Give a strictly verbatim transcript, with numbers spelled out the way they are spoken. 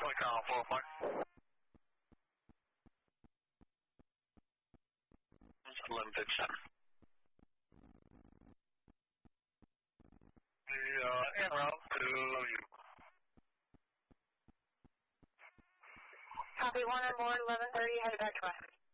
Click on four o'clock. eleven fifty-seven. Uh, en route to you. Copy one on board, eleven thirty, headed back to us.